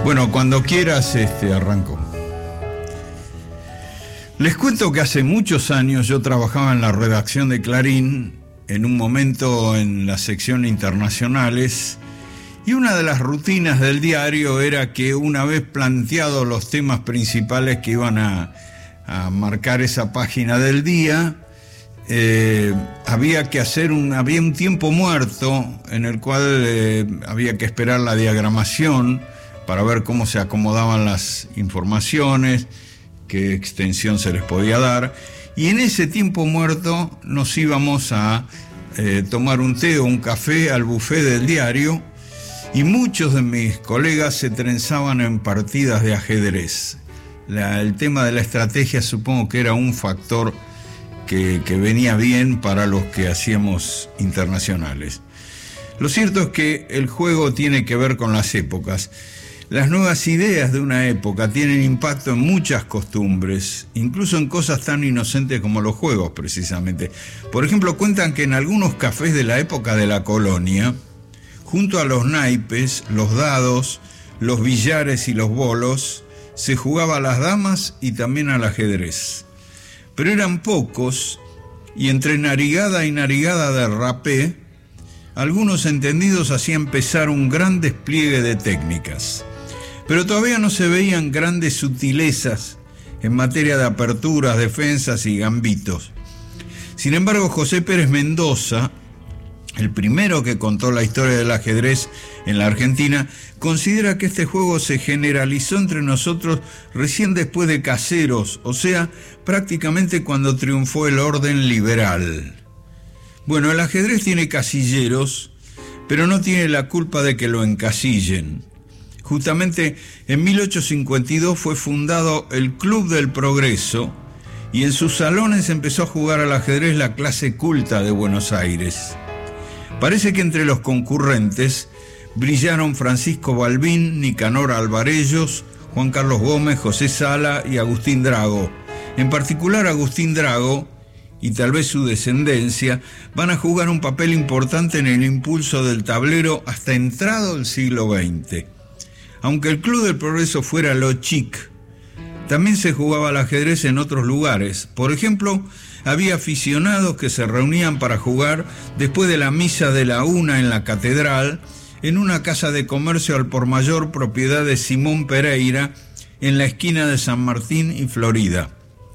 Bueno, cuando quieras, arranco. Les cuento que hace muchos años yo trabajaba en la redacción de Clarín, en un momento en la sección Internacionales, y una de las rutinas del diario era que una vez planteados los temas principales que iban a marcar esa página del día, había un tiempo muerto en el cual había que esperar la diagramación para ver cómo se acomodaban las informaciones, qué extensión se les podía dar, y en ese tiempo muerto nos íbamos a tomar un té o un café al buffet del diario, y muchos de mis colegas se trenzaban en partidas de ajedrez. El tema de la estrategia supongo que era un factor que venía bien para los que hacíamos internacionales. Lo cierto es que el juego tiene que ver con las épocas. Las nuevas ideas de una época tienen impacto en muchas costumbres, incluso en cosas tan inocentes como los juegos, precisamente. Por ejemplo, cuentan que en algunos cafés de la época de la colonia, junto a los naipes, los dados, los billares y los bolos, se jugaba a las damas y también al ajedrez. Pero eran pocos, y entre narigada y narigada de rapé, algunos entendidos hacían empezar un gran despliegue de técnicas. Pero todavía no se veían grandes sutilezas en materia de aperturas, defensas y gambitos. Sin embargo, José Pérez Mendoza, el primero que contó la historia del ajedrez en la Argentina, considera que este juego se generalizó entre nosotros recién después de Caseros, o sea, prácticamente cuando triunfó el orden liberal. Bueno, el ajedrez tiene casilleros, pero no tiene la culpa de que lo encasillen. Justamente en 1852 fue fundado el Club del Progreso y en sus salones empezó a jugar al ajedrez la clase culta de Buenos Aires. Parece que entre los concurrentes brillaron Francisco Balbín, Nicanor Alvarellos, Juan Carlos Gómez, José Sala y Agustín Drago. En particular, Agustín Drago y tal vez su descendencia van a jugar un papel importante en el impulso del tablero hasta entrado el siglo XX. Aunque el Club del Progreso fuera lo chic, también se jugaba al ajedrez en otros lugares. Por ejemplo, había aficionados que se reunían para jugar después de la misa de la 1 en la catedral, en una casa de comercio al por mayor propiedad de Simón Pereira, en la esquina de San Martín y Florida.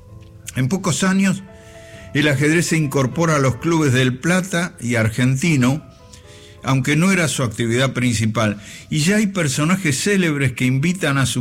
En pocos años, el ajedrez se incorpora a los clubes del Plata y Argentino, aunque no era su actividad principal, y ya hay personajes célebres que invitan a su